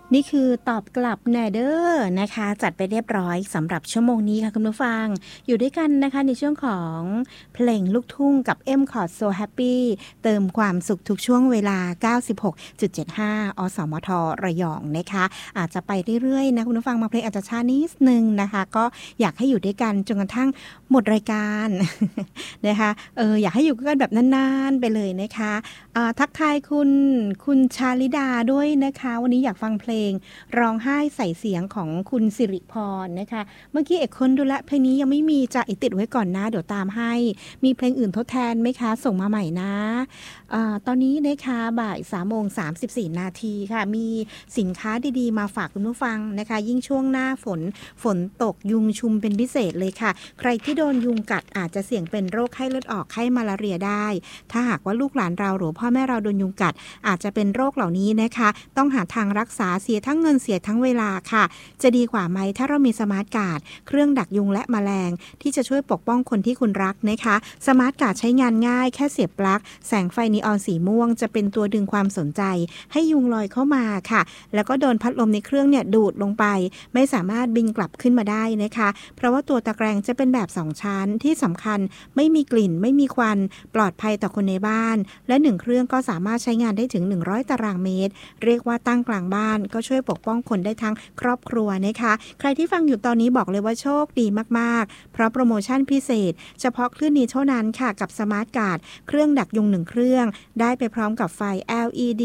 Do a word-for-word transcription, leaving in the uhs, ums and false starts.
นี่คือตอบกลับแนเดอร์นะคะจัดไปเรียบร้อยสำหรับชั่วโมงนี้ค่ะคุณผู้ฟังอยู่ด้วยกันนะคะในช่วงของเพลงลูกทุ่งกับ M Chord So Happy เติมความสุขทุกช่วงเวลา เก้าสิบหกจุดเจ็ดห้า อสมทระยองนะคะอาจจะไปเรื่อยๆนะคุณผู้ฟังมาเพลงอาจจะช้านิดนึงนะคะก็อยากให้อยู่ด้วยกันจนกระทั่งหมดรายการ นะคะเอออยากให้อยู่กันแบบนานๆไปเลยนะคะทักทายคุณคุณชาลิดาด้วยนะคะวันนี้อยากฟังเพลงร้องไห้ใส่เสียงของคุณสิริพรนะคะเมื่อกี้เอกคนดูแลเพลงนี้ยังไม่มีจะติดไว้ก่อนนะเดี๋ยวตามให้มีเพลงอื่นทดแทนไหมคะส่งมาใหม่นะอะตอนนี้นะคะบ่ายสามโมงสามสิบสี่นาทีค่ะมีสินค้าดีๆมาฝากคุณผู้ฟังนะคะยิ่งช่วงหน้าฝนฝนตกยุงชุมเป็นพิเศษเลยค่ะใครที่โดนยุงกัดอาจจะเสี่ยงเป็นโรคไข้เลือดออกไข้มาลาเรียได้ถ้าหากว่าลูกหลานเราหรือพ่อแม่เราโดนยุงกัดอาจจะเป็นโรคเหล่านี้นะคะต้องหาทางรักษาเสียทั้งเงินเสียทั้งเวลาค่ะจะดีกว่าไหมถ้าเรามีสมาร์ทการ์ดเครื่องดักยุงและแมลงที่จะช่วยปกป้องคนที่คุณรักนะคะสมาร์ทการ์ดใช้งานง่ายแค่เสียบปลั๊กแสงไฟนีออนสีม่วงจะเป็นตัวดึงความสนใจให้ยุงลอยเข้ามาค่ะแล้วก็โดนพัดลมในเครื่องเนี่ยดูดลงไปไม่สามารถบินกลับขึ้นมาได้นะคะเพราะว่าตัวตะแกรงจะเป็นแบบสองชั้นที่สำคัญไม่มีกลิ่นไม่มีควันปลอดภัยต่อคนในบ้านและหนึ่งเครื่องก็สามารถใช้งานได้ถึงหนึ่งร้อยตารางเมตรเรียกว่าตั้งกลางบ้านก็ช่วยปกป้องคนได้ทั้งครอบครัวนะคะใครที่ฟังอยู่ตอนนี้บอกเลยว่าโชคดีมากๆเพราะโปรโมชั่นพิเศษเฉพาะคลื่นนี้เท่านั้นค่ะกับสมาร์ทการ์ดเครื่องดักยุงหนึ่งเครื่องได้ไปพร้อมกับไฟ แอล อี ดี